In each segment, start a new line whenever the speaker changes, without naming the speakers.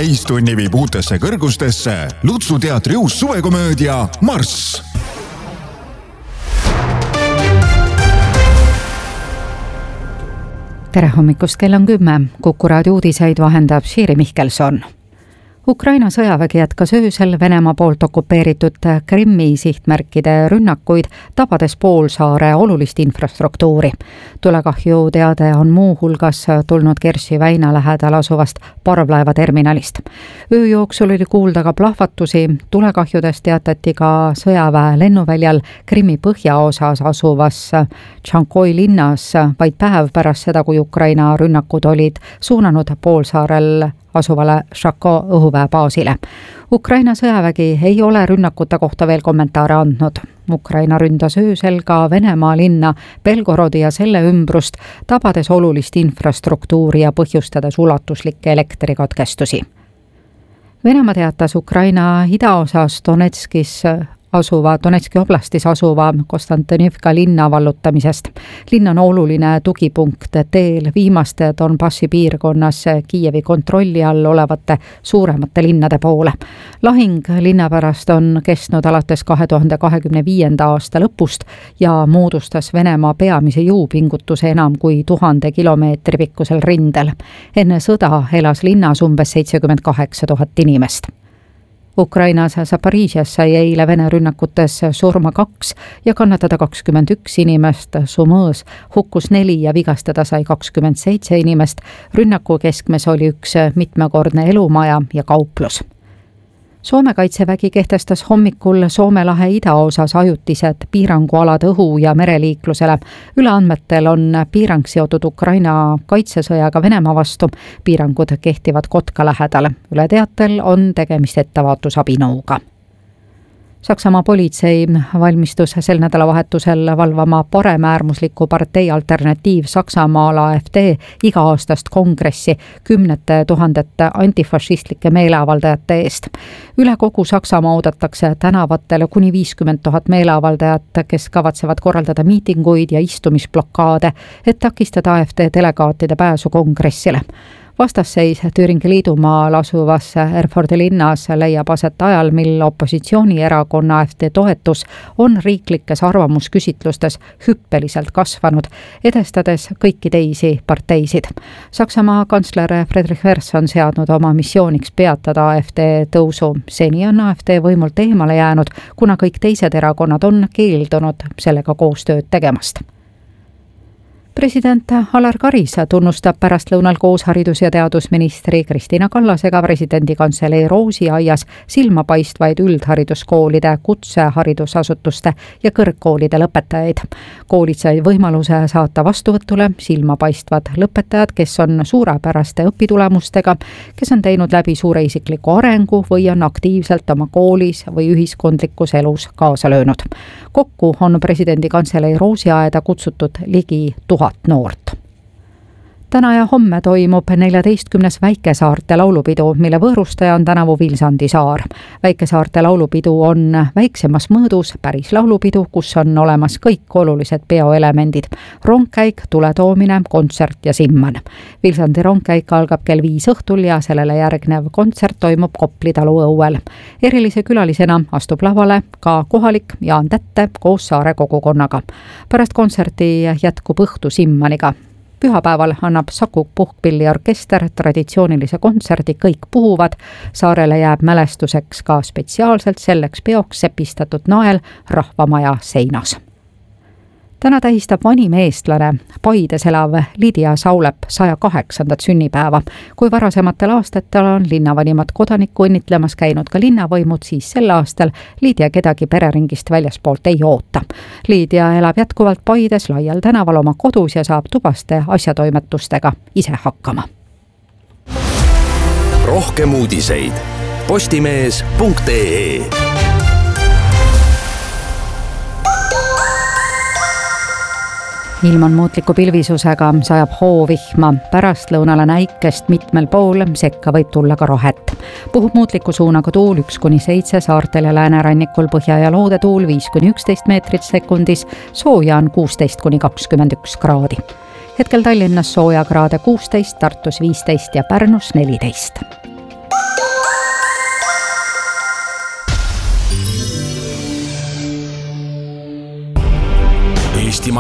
täistunni viib uutesse kõrgustesse Lutsu teatri uus suvekomöödia Marss.
Tere hommikust, kell on 10. Kuku raadio uudiseid vahendab Siiri Mihkelson. Ukraina sõjavägi jätkas öösel Venemaa poolt okupeeritud Krimmi sihtmärkide rünnakuid, tabades poolsaare olulist infrastruktuuri. Tulekahju teade on muu hulgas tulnud Kerši väina lähedal asuvast parvlaevaterminalist. Öö jooksul oli kuulda ka plahvatusi, tulekahjudest teatati ka sõjaväe lennuväljal Krimmi põhjaosas asuvas Tšankoi linnas, vaid päev pärast seda, kui Ukraina rünnakud olid suunanud poolsaarel asuvale Šako õhuväebaasile. Ukraina sõjavägi ei ole rünnakute kohta veel kommentaare andnud. Ukraina ründas öösel ka Venemaa linna Belgorodi ja selle ümbrust, tabades olulist infrastruktuuri ja põhjustades ulatuslikke elektrikatkestusi. Venemaa teatas Ukraina idaosas Donetski oblastis asuva Konstantinivka linna vallutamisest. Linn on oluline tugipunkt teel viimaste Donbassi piirkonnas Kiievi kontrolli all olevate suuremate linnade poole. Lahing linna pärast on kestnud alates 2025. aasta lõpust ja moodustas Venemaa peamise jõupingutuse enam kui 1000 kilomeetri pikkusel rindel. Enne sõda elas linnas umbes 78 000 inimest. Ukrainas Zaporižjas sai eile Vene rünnakutes surma 2 ja kannatada 21 inimest, Sumõs hukkus 4 ja vigastada sai 27 inimest. Rünnaku keskmes oli üks mitmekordne elumaja ja kauplus. Soome kaitsevägi kehtestas hommikul Soome lahe idaosas ajutised piirangualad õhu- ja mereliiklusele. Üleandmetel on piirang seotud Ukraina kaitsesõjaga Venemaa vastu. Piirangud kehtivad Kotka lähedal. Üle teatel on tegemist ettevaatusabinõuga. Saksamaa politsei valmistus sel nädalavahetusel valvama paremäärmusliku partei Alternatiiv Saksamaal AfD iga-aastast kongressi 10 000 antifašistlike meeleavaldajate eest. Üle kogu Saksamaa oodatakse tänavatele kuni 50 000 meeleavaldajat, kes kavatsevad korraldada miitinguid ja istumisblokaade, et takistada AfD delegaatide pääsu kongressile. Vastasseis Thüringi liidumaal asuvas Erfurti linnas leiab aset ajal, mil opositsioonierakonna AfD toetus on riiklikes arvamusküsitlustes hüppeliselt kasvanud, edestades kõiki teisi parteisid. Saksamaa kantsler Friedrich Merz on seadnud oma missiooniks peatada AfD tõusu. Seni on AfD võimult eemale jäänud, kuna kõik teised erakonnad on keeldunud sellega koostööd tegemast. President Alar Karis tunnustab pärastlõunal koos haridus- ja teadusministri Kristina Kallasega presidendi kantselei Roosiaias silmapaistvaid üldhariduskoolide, kutseharidusasutuste ja kõrgkoolide lõpetajaid. Koolid said võimaluse saata vastuvõtule silmapaistvad lõpetajad, kes on suurepäraste õpitulemustega, kes on teinud läbi suure isikliku arengu või on aktiivselt oma koolis või ühiskondlikus elus kaasa löönud. Kokku on presidendi kantselei Roosiaeda kutsutud ligi 1000 noort. Täna ja homme toimub 14. Väikesaarte laulupidu, mille võõrustaja on tänavu Vilsandi saar. Väikesaarte laulupidu on väiksemas mõõdus päris laulupidu, kus on olemas kõik olulised peoelemendid. Rongkäik, tuletoomine, kontsert ja simman. Vilsandi rongkäik algab kell 5 õhtul ja sellele järgnev kontsert toimub Kopli talu õuel. Erilise külalisena astub lavale ka kohalik Jaan Tätte koos saare kogukonnaga. Pärast kontserti jätkub õhtu simmaniga. Pühapäeval annab Saku puhkpilliorkester traditsioonilise kontserdi Kõik puhuvad. Saarele jääb mälestuseks ka spetsiaalselt selleks peoks sepistatud nael rahvamaja seinas. Täna tähistab vanim eestlane, Paides elav Lidia Saulep 108. sünnipäeva. Kui varasematel aastatel on linnavanimad kodanikku õnnitlemas käinud ka linnavõimud, siis sel aastal Lidia kedagi pereringist väljaspoolt ei oota. Lidia elab jätkuvalt Paides laial tänaval oma kodus ja saab tubaste asjatoimetustega ise hakkama.
Rohkem uudiseid postimees.ee.
Ilm on muutliku pilvisusega, sajab hoovihma, pärastlõunale näikest mitmel pool, sekka võib tulla ka rohet. Puhub muutliku suunaga tuul 1-7, saartel ja läänerannikul põhja- ja loodetuul 5-11 meetrit sekundis, sooja on 16-21 kraadi. Hetkel Tallinnas sooja kraade 16, Tartus 15 ja Pärnus 14.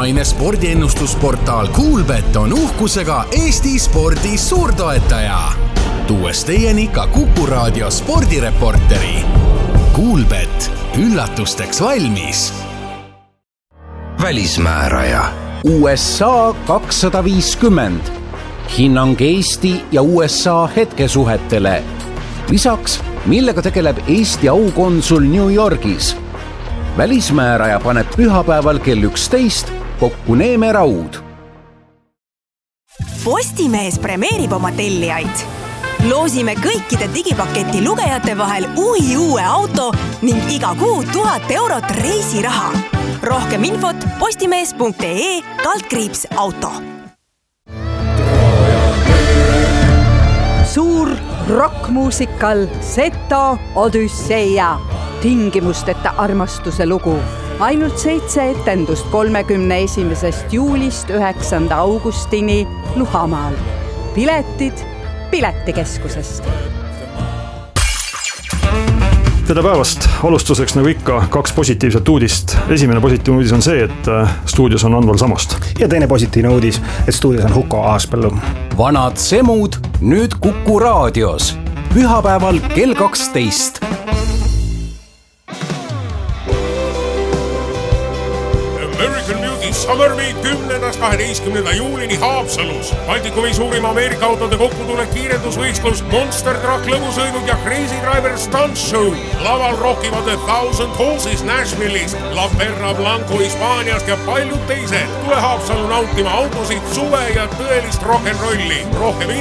Maine spordiennustusportaal Kuulbet on uhkusega Eesti spordi suurtoetaja. Tuues teieni ka Kuku Raadio spordireporteri. Kuulbet, üllatusteks valmis.
Välismääraja. USA 250. Hinnang Eesti ja USA hetkesuhetele. Lisaks, millega tegeleb Eesti aukonsul New Yorgis. Välismääraja paneb pühapäeval kell 11 kokku Neeme Raud.
Postimees premeerib oma tellijaid. Loosime kõikide digipaketi lugejate vahel uue auto ning iga kuu 1000 eurot reisiraha. Rohkem infot postimees.ee/auto.
Suur rockmuusikal Seto Odüsseia. Tingimusteta armastuse lugu. Ainult 7 etendust 31. juulist 9. augustini Luhamaal. Piletid Piletikeskusest.
Tere päevast! Alustuseks nagu ikka 2 positiivset uudist. Esimene positiivne uudis on see, et stuudios on Anval Samost.
Ja teine positiivne uudis, et stuudios on Huko Aaspõllu.
Vanad semud nüüd Kuku Raadios. Pühapäeval kell 12.
American Beauty Summer Meet 10.–12. juulini Haapsalus. Baltikumi suurima Ameerika autode kokkutulek kiirendusvõistlus, Monster Truck lõbusõidud ja Crazy Driver Stunt Show. Laval rockivad The Thousand Horses Nashville'ist, La Perla Blanco Hispaaniast ja paljud teised. Tule Haapsalu nautima autosid, suve ja tõelist rock'n'rolli. Rohkem